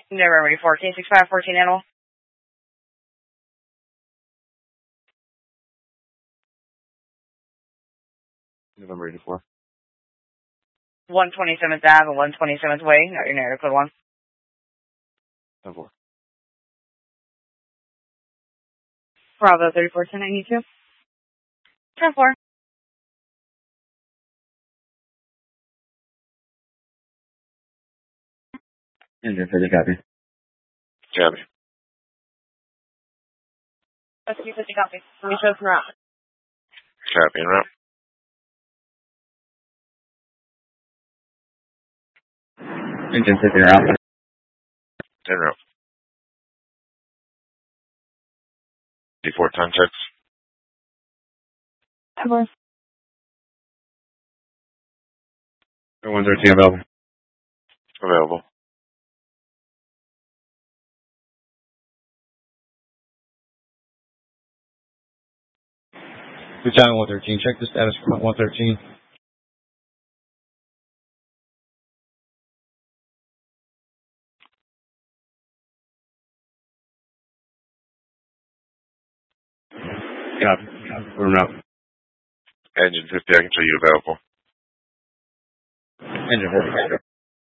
November 84, K65, 14 animal. November 84. 127th Ave and 127th Way, not your narrative code 1. 10-4. Bravo 34, 1092. 10-4. Engine 50, copy. Copy. Rescue 50, copy. Let me show some route. Copy and route. Engine 50 route. En route. 84, 10-6. 10-4. 113 available. Available. Lieutenant 113, check the status for 113. Copy. Room out. Engine 50, I can show you available. Engine 50.